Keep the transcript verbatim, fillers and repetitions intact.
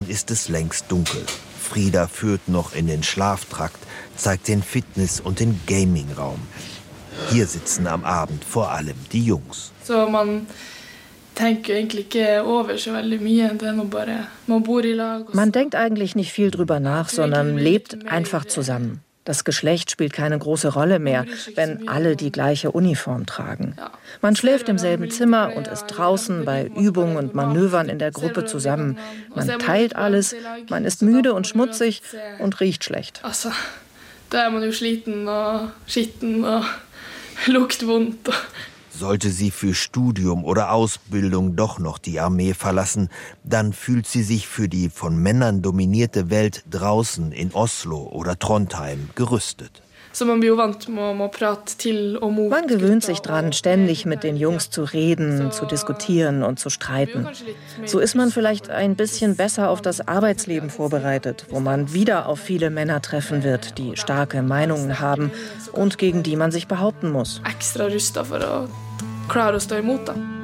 ist es längst dunkel. Frida führt noch in den Schlaftrakt, zeigt den Fitness- und den Gaming-Raum. Hier sitzen am Abend vor allem die Jungs. So, man Man denkt eigentlich nicht viel drüber nach, sondern lebt einfach zusammen. Das Geschlecht spielt keine große Rolle mehr, wenn alle die gleiche Uniform tragen. Man schläft im selben Zimmer und ist draußen bei Übungen und Manövern in der Gruppe zusammen. Man teilt alles, man ist müde und schmutzig und riecht schlecht. Also, da ist man jo sliten und skitten und lukter vondt. Sollte sie für Studium oder Ausbildung doch noch die Armee verlassen, dann fühlt sie sich für die von Männern dominierte Welt draußen in Oslo oder Trondheim gerüstet. Man gewöhnt sich dran, ständig mit den Jungs zu reden, zu diskutieren und zu streiten. So ist man vielleicht ein bisschen besser auf das Arbeitsleben vorbereitet, wo man wieder auf viele Männer treffen wird, die starke Meinungen haben und gegen die man sich behaupten muss. Extra rusta för att klara att stå emot dem.